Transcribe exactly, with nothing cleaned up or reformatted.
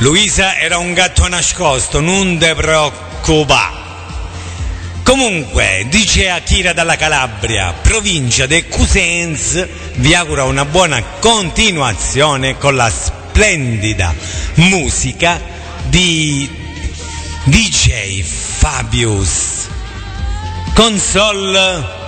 Luisa era un gatto nascosto, non te preoccupare. Comunque, dice Akira dalla Calabria, provincia de Cosenza, vi augura una buona continuazione con la splendida musica di D J Fabius. Console